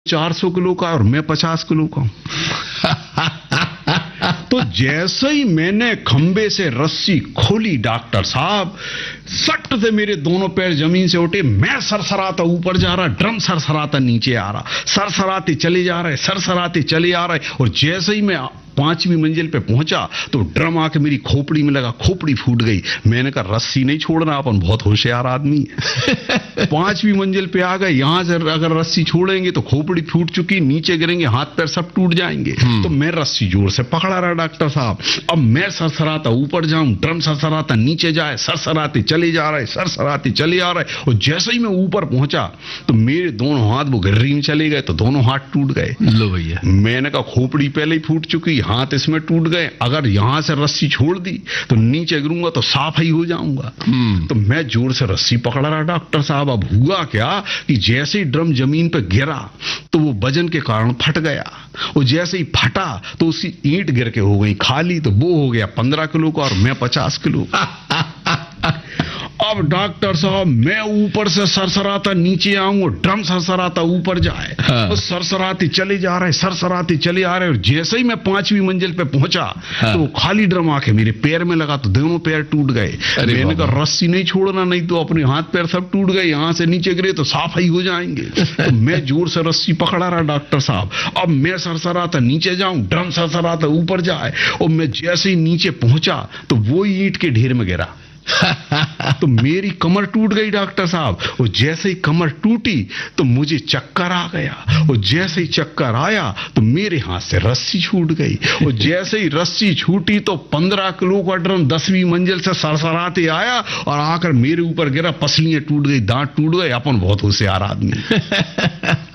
400 kilo का और मैं 50 किलो का हूं। तो जैसे ही मैंने खंबे से रस्सी खोली डॉक्टर साहब, सट से मेरे दोनों पैर जमीन से उठे। मैं सरसराता ऊपर जा रहा, ड्रम सरसराता नीचे आ रहा, सरसराते चले जा रहे, सरसराते चले आ रहे। और जैसे ही मैं 5वीं मंजिल पे पहुंचा तो ड्रम आके मेरी खोपड़ी में लगा, खोपड़ी फूट गई। मैंने कहा रस्सी नहीं छोड़ना, अपन बहुत होशियार आदमी है। 5वीं मंजिल पे आ गए, यहां से अगर रस्सी छोड़ेंगे तो खोपड़ी फूट चुकी, नीचे गिरेंगे, हाथ पैर सब टूट जाएंगे। तो मैं रस्सी जोर से पकड़ा रहा डॉक्टर साहब। अब मैं सरसराता ऊपर जाऊं, ड्रम सरसराता नीचे जाए, सरसराते चले जा रहे, सरसराते चले आ रहे। और जैसे ही मैं ऊपर पहुंचा तो मेरे दोनों हाथ वो गिर्री में चले गए, तो दोनों हाथ टूट गए। लो भैया, मैंने कहा खोपड़ी पहले ही फूट चुकी, हाथ इसमें टूट गए, अगर यहां से रस्सी छोड़ दी तो नीचे गिरूंगा तो साफ ही हो जाऊंगा। तो मैं जोर से रस्सी पकड़ रहा डॉक्टर साहब। अब हुआ क्या कि जैसे ही ड्रम जमीन पर गिरा तो वो वजन के कारण फट गया, और जैसे ही फटा तो उसी ईंट गिर के हो गई खाली। तो वो हो गया 15 किलो का और मैं 50 किलो। अब डॉक्टर साहब मैं ऊपर से सरसराता नीचे आऊं और ड्रम सरसराता ऊपर जाए। तो सरसराते चले जा रहे, सरसराते चले आ रहे। और जैसे ही मैं 5वीं मंजिल पे पहुंचा तो वो खाली ड्रम आके मेरे पैर में लगा, तो दोनों पैर टूट गए। मैंने कहा रस्सी नहीं छोड़ना, नहीं तो अपने हाथ पैर सब टूट गए, यहां से नीचे गिरे तो साफ ही हो जाएंगे। तो मैं जोर से रस्सी पकड़ा रहा डॉक्टर साहब। अब मैं सरसराता नीचे जाऊं, ड्रम सरसराता ऊपर जाए। और मैं जैसे ही नीचे पहुंचा तो वो ईंट के ढेर में गिरा। तो मेरी कमर टूट गई डॉक्टर साहब। और जैसे ही कमर टूटी तो मुझे चक्कर आ गया, और जैसे ही चक्कर आया तो मेरे हाथ से रस्सी छूट गई। और जैसे ही रस्सी छूटी तो 15 किलो का ड्रम 10वीं मंजिल से सरसराते आया और आकर मेरे ऊपर गिरा। पसलियां टूट गई, दांत टूट गए। अपन बहुत होशियार आदमी।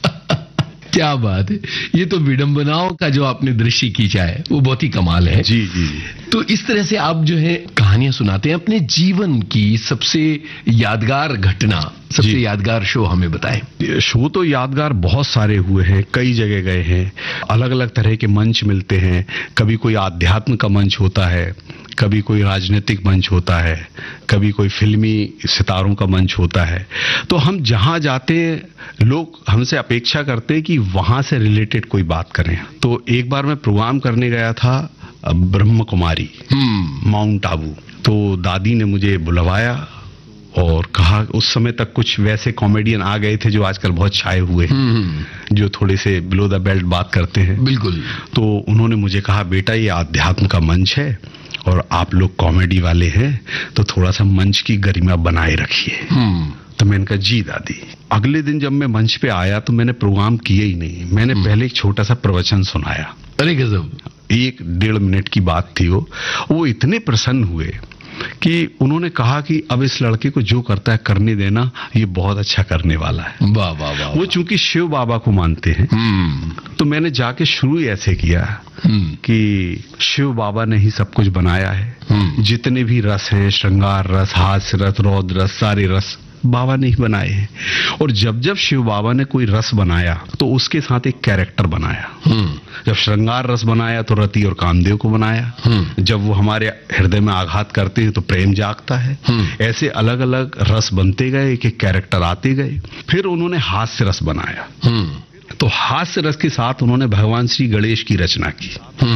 क्या बात है, ये तो विडंबनाओं का जो आपने दृश्य खींचा है वो बहुत ही कमाल है। जी जी। तो इस तरह से आप जो है कहानियां सुनाते हैं अपने जीवन की सबसे यादगार घटना, सबसे यादगार शो हमें बताएं। शो तो यादगार बहुत सारे हुए हैं, कई जगह गए हैं, अलग अलग तरह के मंच मिलते हैं। कभी कोई आध्यात्म का मंच होता है, कभी कोई राजनीतिक मंच होता है, कभी कोई फिल्मी सितारों का मंच होता है। तो हम जहां जाते हैं लोग हमसे अपेक्षा करते हैं कि वहां से रिलेटेड कोई बात करें। तो एक बार मैं प्रोग्राम करने गया था ब्रह्म कुमारी, माउंट आबू। तो दादी ने मुझे बुलवाया और कहा, उस समय तक कुछ वैसे कॉमेडियन आ गए थे जो आजकल बहुत छाए हुए हैं, जो थोड़े से बिलो द बेल्ट बात करते हैं। बिल्कुल। तो उन्होंने मुझे कहा, बेटा ये आध्यात्म का मंच है और आप लोग कॉमेडी वाले हैं, तो थोड़ा सा मंच की गरिमा बनाए रखिए। तो मैंने कहा जी दादी। अगले दिन जब मैं मंच पे आया तो मैंने प्रोग्राम किया ही नहीं, मैंने पहले एक छोटा सा प्रवचन सुनाया। अरे गजब। 1-1.5 मिनट की बात थी वो इतने प्रसन्न हुए कि उन्होंने कहा कि अब इस लड़के को जो करता है करने देना, ये बहुत अच्छा करने वाला है। वाह वाह वाह। वो चूंकि शिव बाबा को मानते हैं, तो मैंने जाके शुरू ही ऐसे किया कि शिव बाबा ने ही सब कुछ बनाया है। जितने भी रस हैं, श्रृंगार रस, हास्य रस, रौद्र रस, सारे रस बाबा ने ही बनाए हैं। और जब जब शिव बाबा ने कोई रस बनाया तो उसके साथ एक कैरेक्टर बनाया। जब श्रृंगार रस बनाया तो रति और कामदेव को बनाया। जब वो हमारे हृदय में आघात करते हैं तो प्रेम जागता है। ऐसे अलग अलग रस बनते गए, एक एक कैरेक्टर आते गए। फिर उन्होंने हास्य रस बनाया। तो हास्य रस के साथ उन्होंने भगवान श्री गणेश की रचना की।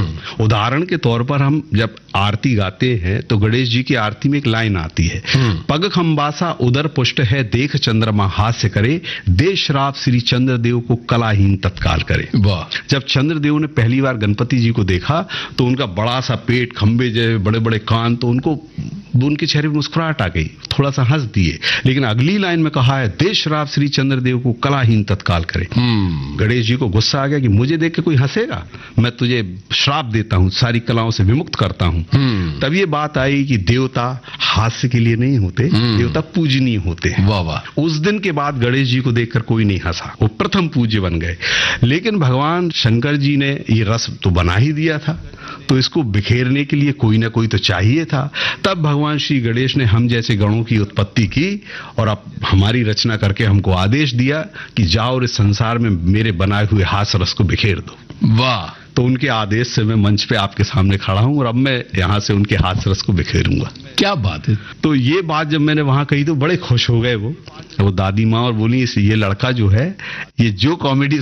उदाहरण के तौर पर हम जब आरती गाते हैं तो गणेश जी की आरती में एक लाइन आती है, पग खंबासा उदर पुष्ट है, देख चंद्रमा हास्य करे, दे श्राप श्री चंद्रदेव को कलाहीन तत्काल करे। वाह। जब चंद्रदेव ने पहली बार गणपति जी को देखा तो उनका बड़ा सा पेट, खंबे जैसे बड़े बड़े कान, तो उनके चेहरे पर मुस्कुराहट आ गई, थोड़ा सा हंस दिए। लेकिन अगली लाइन में कहा है, दे श्राप श्री चंद्रदेव को कलाहीन तत्काल करे। गणेश जी को गुस्सा आ गया कि मुझे देख के कोई हंसेगा, मैं तुझे श्राप देता हूं, सारी कलाओं से विमुक्त करता हूं। तब ये बात आई कि देवता हास्य के लिए नहीं होते, देवता पूजनीय होते हैं। वाह वाह। उस दिन के बाद गणेश जी को देखकर कोई नहीं हंसा, वो प्रथम पूज्य बन गए। लेकिन भगवान शंकर जी ने ये रस तो बना ही दिया था, तो इसको बिखेरने के लिए कोई ना कोई तो चाहिए था। तब भगवान श्री गणेश ने हम जैसे गणों की उत्पत्ति की और अब हमारी रचना करके हमको आदेश दिया कि जाओ और इस संसार में मेरे बनाए हुए हास्य रस को बिखेर दो। वाह। तो उनके आदेश से मैं मंच पे आपके सामने खड़ा हूं और अब मैं यहां से उनके हास्य रस को बिखेरूंगा। क्या बात है। तो ये बात जब मैंने वहां कही तो बड़े खुश हो गए वो दादी माँ, और बोली ये लड़का जो है ये जो कॉमेडी